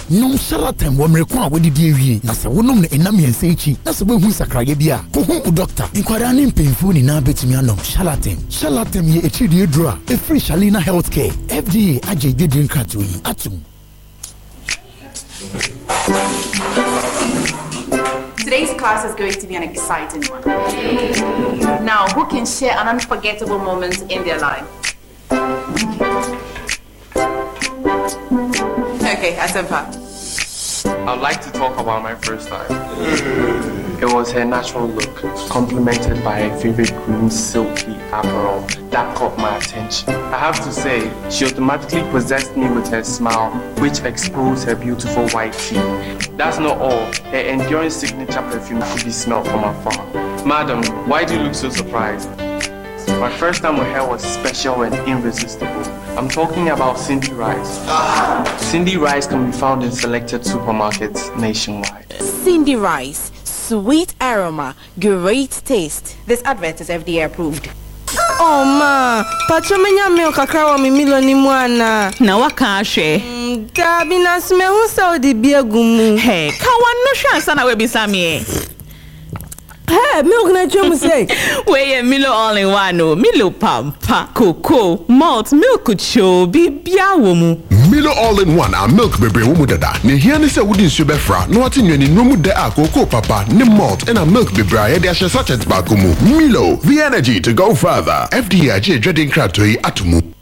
nom Charlatan wo mrekwa wodi die wie na se wonom na enam yense echi na se behu sakraye bia ko hu doctor inkwara ne mpemfu ni na betumi anom Charlatan ye echi die dro a free Shalina Healthcare FDA agye drink krato yi atum. Today's class is going to be an exciting one. Now, who can share an unforgettable moment in their life? Okay, Asempa. I'd like to talk about my first time. It was her natural look, complemented by a vivid green silky apparel that caught my attention. I have to say, she automatically possessed me with her smile, which exposed her beautiful white teeth. That's not all. Her enduring signature perfume could be smelled from afar. Madam, why do you look so surprised? My first time with her was special and irresistible. I'm talking about Cindy Rice. Cindy Rice can be found in selected supermarkets nationwide. Cindy Rice, sweet aroma, great taste. This advert is FDA approved. Oh ma, pachomenya milk akra wa mimilo ni mwana. Na waka she. Gabi na sme hu saudi biegumu. Hey, kawan no shansa na webisami. Hey, milk na chomu say. Weye Milo all in one no. Milo pampa, cocoa, malt, milk cho bibia womu. Milo all in one a milk bebre womu dada. Ne hia ni se wudi nsu befra. No ati nwani nomu de a cocoa papa, ne malt and a milk bebre a de ashe sachet ba gumu. Milo, the energy to go further. FDA drinking krato yi atumu.